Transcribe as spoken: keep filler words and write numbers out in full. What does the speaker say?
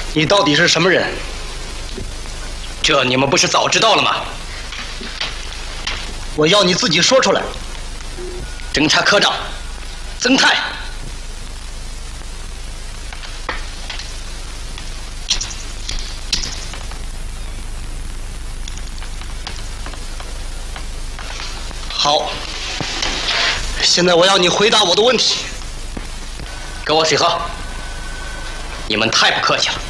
你到底是什么人？ 这你们不是早知道了吗？ 我要你自己说出来。 侦察科长曾泰。 好，现在我要你回答我的问题。 跟我水喝。你们太不客气了。